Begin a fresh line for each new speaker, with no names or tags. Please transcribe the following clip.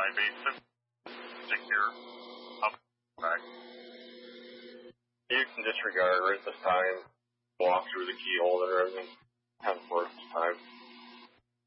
base secure up back.
You can disregard it at this time. Walk through the keyhole and everything. Have it work this time.